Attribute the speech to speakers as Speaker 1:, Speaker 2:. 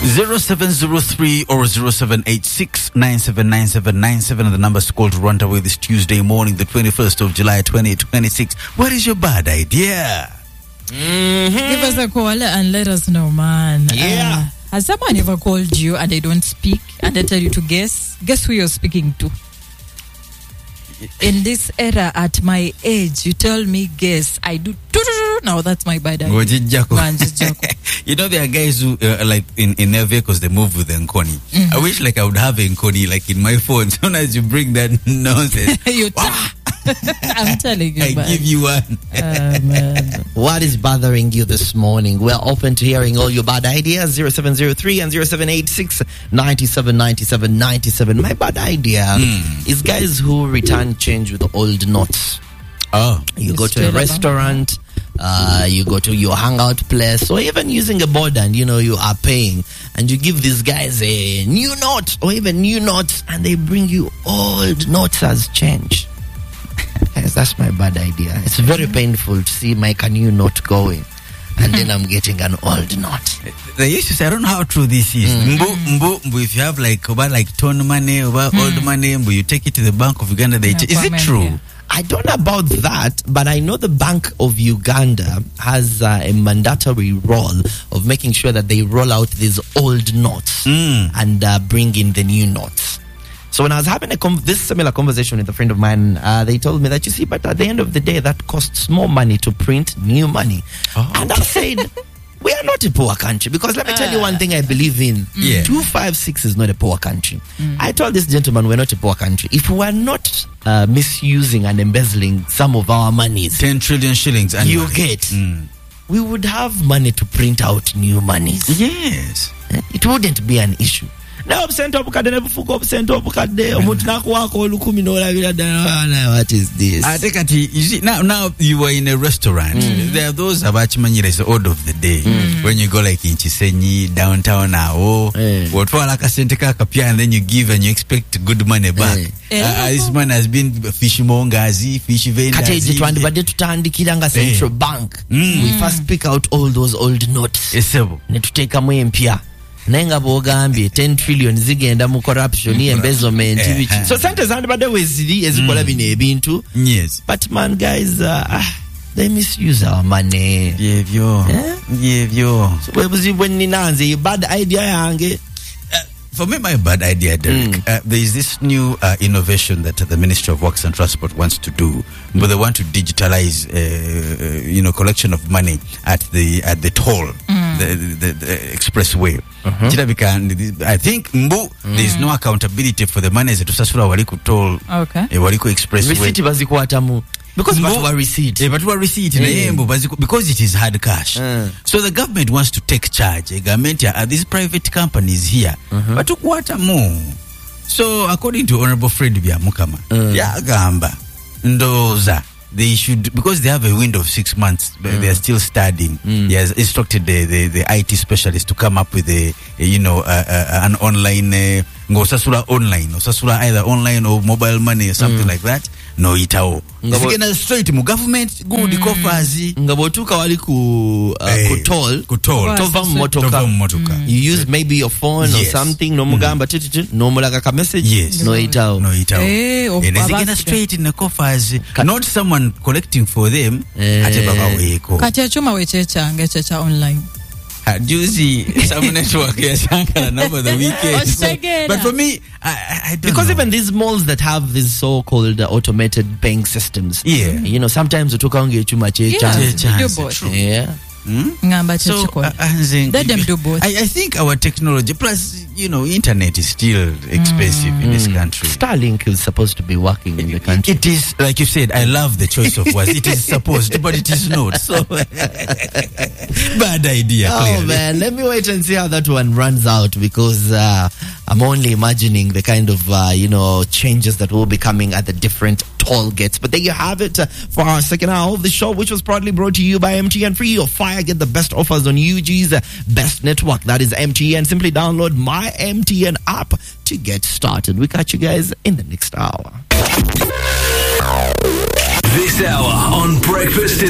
Speaker 1: 0703 or 0786-979797 and the numbers to call to run away this Tuesday morning, the 21st of July 2026. What is your bad idea?
Speaker 2: Give us a call and let us know, man.
Speaker 3: Yeah.
Speaker 2: Has someone ever called you and they don't speak and they tell you to guess? Guess who you're speaking to? In this era, at my age, you tell me guess. I do. Now that's my bad idea. Man, just joke.
Speaker 1: You know, there are guys who, like, in their vehicles, they move with the Nkoni. I wish, like, I would have a Nkoni, like, in my phone. So as you bring that nonsense,
Speaker 2: I'm telling you,
Speaker 1: I
Speaker 2: man.
Speaker 1: give you one.
Speaker 2: Man.
Speaker 3: What is bothering you this morning? We're open to hearing all your bad ideas. 0703 and 0786 979797. My bad idea is guys who return change with old notes.
Speaker 1: Oh.
Speaker 3: You go to a restaurant, you go to your hangout place, or even using a board and you are paying, and you give these guys a new note or even new notes, and they bring you old notes as change. Guys, that's my bad idea. It's very painful to see my new note going, and then I'm getting an old note.
Speaker 1: They used to say, I don't know how true this is. Mbu, if you have like ton money, old money, mbu, you take it to the Bank of Uganda. Is it true?
Speaker 3: Yeah. I don't know about that, but I know the Bank of Uganda has a mandatory role of making sure that they roll out these old notes and bring in the new notes. So when I was having this similar conversation with a friend of mine, they told me that, you see, but at the end of the day, that costs more money to print new money. Oh. And I said, we are not a poor country, because let me tell you one thing I believe in. 256 is not a poor country. I told this gentleman we're not a poor country. If we are not misusing and embezzling some of our monies,
Speaker 1: 10 trillion shillings, and
Speaker 3: you get, we would have money to print out new monies.
Speaker 1: Yes.
Speaker 3: It wouldn't be an issue. Now what is this?
Speaker 1: I think you see, now you are in a restaurant. There are those abachimanyira is the order of the day. When you go like in Chisenyi, downtown now, what and then you give and you expect good money back. This man has been fishmongazi, fish vendors.
Speaker 3: Central Bank. We first pick out all those old notes. Take a Nenga bogambye 10 trillion zigenda mu corruption embezzlement so sente zandibadde weziri ezikola bino ebintu.
Speaker 1: Yes,
Speaker 3: but man, guys, they misuse our money.
Speaker 1: Yevyo
Speaker 3: so webuzibu ninanze bad idea yange.
Speaker 1: For me, my bad idea, Derek, there is this new innovation that the Ministry of Works and Transport wants to do, but they want to digitalize, collection of money at the toll, the expressway. I think there is no accountability for the money that Sasura Waliku toll, Waliku expressway.
Speaker 3: Receipt bazikuatamu. Because but receipt.
Speaker 1: Because it is hard cash. So the government wants to take charge. The government are these private companies here. But to quarter more. So according to Honorable Fred Byamukama, Gamba, Ndoza, they should, because they have a window of 6 months, they are still studying. He has instructed the IT specialist to come up with an online, Sasura either online or mobile money or something like that. No itao. Ngabona straight mu government good coffers.
Speaker 3: Ngabotuka wali ku tova motoka. You use maybe your phone or something. No mugamba no mulaga ka message.
Speaker 1: Yes.
Speaker 3: No itao.
Speaker 1: And again straight in the coffers. Not someone collecting for them. Ate baba weko.
Speaker 2: Kati achuma wechecha online.
Speaker 1: Juicy some network over the weekend. But for me, I don't
Speaker 3: because
Speaker 1: know.
Speaker 3: Even these malls that have these so-called automated bank systems, sometimes you onge chuma checha.
Speaker 2: So let them do both.
Speaker 1: I think our technology plus internet is still expensive in this country.
Speaker 3: Starlink is supposed to be working in the country.
Speaker 1: It is, like you said, I love the choice of words. It is supposed to, but it is not. So bad idea.
Speaker 3: Oh man, let me wait and see how that one runs out, because I'm only imagining the kind of changes that will be coming at the different toll gates. But there you have it for our second hour of the show, which was proudly brought to you by MTN. Free or fire, get the best offers on UG's best network, that is MTN. Simply download my MTN app to get started. We catch you guys in the next hour.
Speaker 4: This hour on Breakfast in